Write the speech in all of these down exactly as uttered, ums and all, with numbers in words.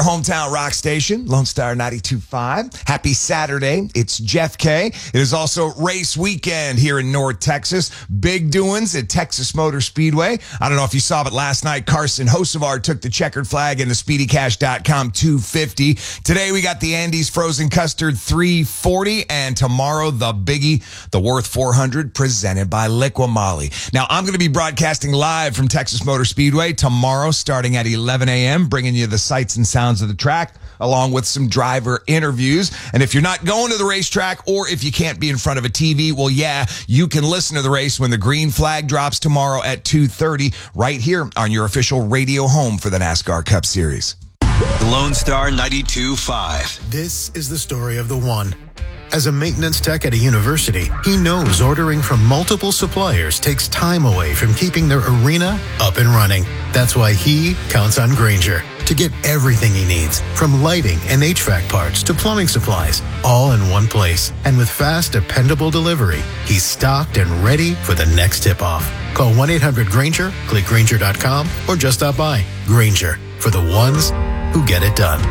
Hometown rock station, Lone Star ninety-two point five. Happy Saturday. It's Jeff K. It is also race weekend here in North Texas. Big doings at Texas Motor Speedway. I don't know if you saw it last night. Carson Hocevar took the checkered flag in the Speedy Cash dot com two fifty. Today we got the Andes Frozen Custard three forty. And tomorrow the biggie, the Worth four hundred, presented by Liqui-Moly. Now I'm going to be broadcasting live from Texas Motor Speedway tomorrow starting at eleven a.m., bringing you the sights and sounds of the track, along with some driver interviews. And if you're not going to the racetrack, or if you can't be in front of a T V, well, yeah, you can listen to the race when the green flag drops tomorrow at two thirty, right here on your official radio home for the NASCAR Cup Series. Lone Star ninety-two point five. This is the story of the one. As a maintenance tech at a university, he knows ordering from multiple suppliers takes time away from keeping their arena up and running. That's why he counts on Grainger to get everything he needs, from lighting and H V A C parts to plumbing supplies, all in one place. And with fast, dependable delivery, he's stocked and ready for the next tip-off. Call one eight hundred Grainger, click Grainger dot com, or just stop by. Grainger, for the ones who get it done.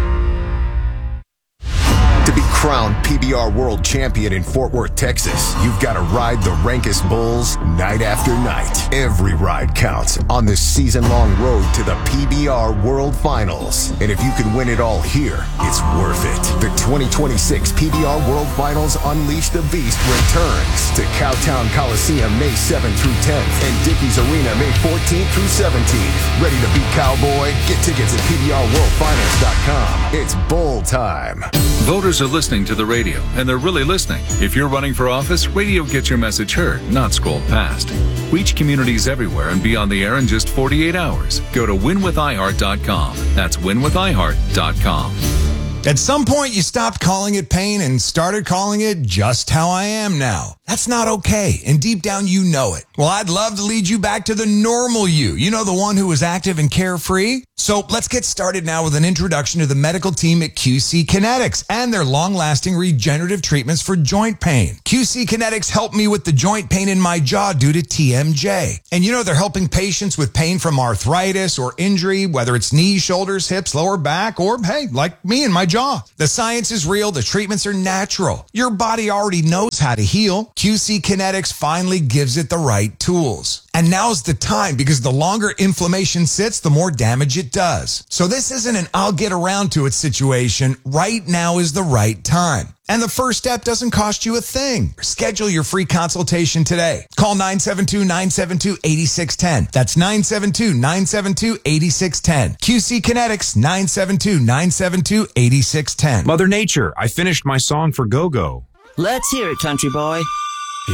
To be crowned P B R World Champion in Fort Worth, Texas, you've got to ride the Rankest Bulls night after night. Every ride counts on this season-long road to the P B R World Finals. And if you can win it all here, it's worth it. The twenty twenty-six P B R World Finals Unleash the Beast returns to Cowtown Coliseum May seventh through tenth and Dickies Arena May fourteenth through seventeenth. Ready to beat Cowboy? Get tickets at P B R world finals dot com. It's Bull time. Voters are listening to the radio, and they're really listening. If you're running for office, radio gets your message heard, not scrolled past. Reach communities everywhere and be on the air in just forty-eight hours. Go to win with i heart dot com. That's win with i heart dot com. At some point, you stopped calling it pain and started calling it just how I am now. That's not okay, and deep down you know it. Well, I'd love to lead you back to the normal you. You know, the one who was active and carefree? So let's get started now with an introduction to the medical team at Q C Kinetics and their long-lasting regenerative treatments for joint pain. Q C Kinetics helped me with the joint pain in my jaw due to T M J. And you know, they're helping patients with pain from arthritis or injury, whether it's knees, shoulders, hips, lower back, or hey, like me and my jaw. The science is real. The treatments are natural. Your body already knows how to heal. Q C Kinetics finally gives it the right tools. And now's the time, because the longer inflammation sits, the more damage it does. So this isn't an I'll get around to it situation. Right now is the right time. And the first step doesn't cost you a thing. Schedule your free consultation today. Call nine seven two, nine seven two, eight six one zero. That's nine seven two, nine seven two, eight six one zero. Q C Kinetics, nine seven two, nine seven two, eight six one zero. Mother Nature, I finished my song for Go-Go. Let's hear it, country boy.